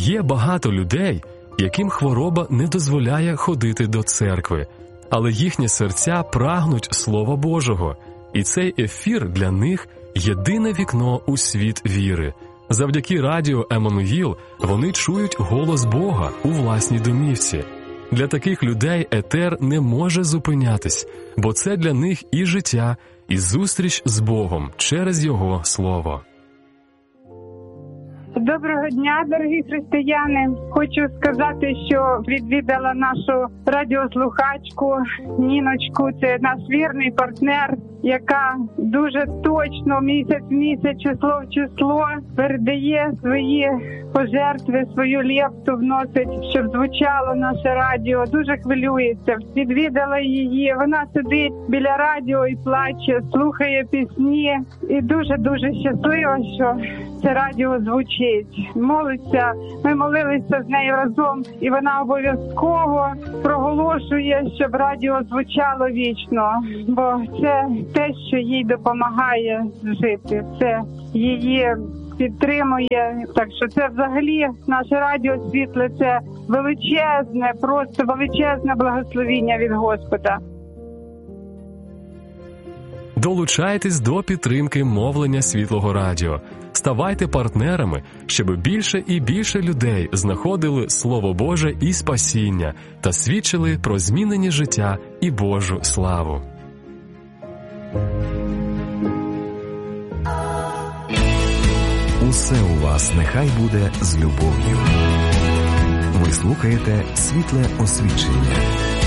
Є багато людей, яким хвороба не дозволяє ходити до церкви, але їхні серця прагнуть Слова Божого, і цей ефір для них – єдине вікно у світ віри. Завдяки радіо «Еммануїл» вони чують голос Бога у власній домівці. Для таких людей етер не може зупинятись, бо це для них і життя, і зустріч з Богом через Його Слово. Доброго дня, дорогі християни! Хочу сказати, що відвідала нашу радіослухачку Ніночку. Це наш вірний партнер, яка дуже точно місяць в місяць, число в число передає свої пожертви, свою лепту вносить, щоб звучало наше радіо. Дуже хвилюється. Відвідала її. Вона сидить біля радіо і плаче, слухає пісні. І дуже-дуже щаслива, що це радіо звучить. Молиться. Ми молилися з нею разом, і вона обов'язково проголошує, щоб радіо звучало вічно. Бо це те, що їй допомагає жити. Це її підтримує. Так що це взагалі наше радіо світле, це величезне, просто величезне благословіння від Господа. Долучайтесь до підтримки мовлення Світлого Радіо. Ставайте партнерами, щоб більше і більше людей знаходили Слово Боже і спасіння та свідчили про змінені життя і Божу славу. Усе у вас нехай буде з любов'ю. Ви слухаєте «Світле освічення».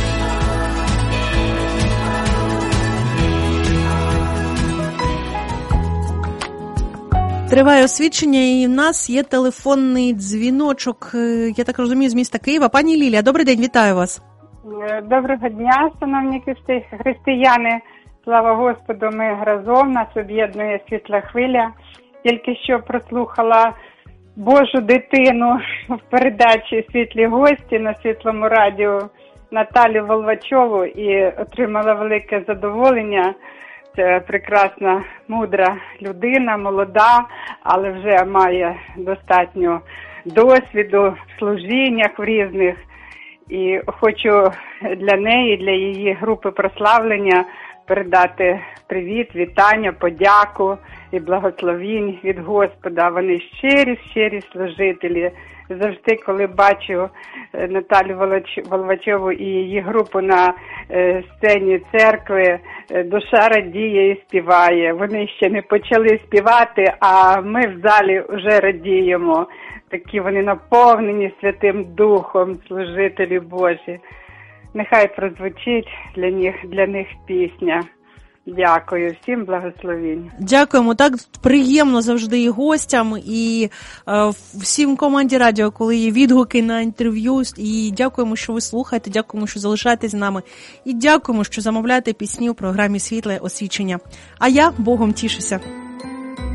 Триває освічення, і в нас є телефонний дзвіночок, я так розумію, з міста Києва. Пані Лілія, добрий день, вітаю вас. Доброго дня, шановні християни. Слава Господу, ми разом, нас об'єднує світла хвиля. Тільки що прослухала Божу дитину в передачі «Світлі гості» на Світлому радіо Наталю Волвачову і отримала велике задоволення. Це прекрасна, мудра людина, молода, але вже має достатньо досвіду в служіннях в різних. І хочу для неї, для її групи прославлення передати привіт, вітання, подяку і благословінь від Господа. Вони щирі служителі. Завжди, коли бачу Наталю Волвачову і її групу на сцені церкви, душа радіє і співає. Вони ще не почали співати, а ми в залі вже радіємо. Такі вони наповнені Святим Духом, служителі Божі. Нехай прозвучить для них пісня. Дякую, всім благословінь. Дякуємо, так приємно завжди і гостям, і всім команді радіо, коли є відгуки на інтерв'ю, і дякуємо, що ви слухаєте, дякуємо, що залишаєтесь з нами, і дякуємо, що замовляєте пісні у програмі «Світле освічення». А я Богом тішуся.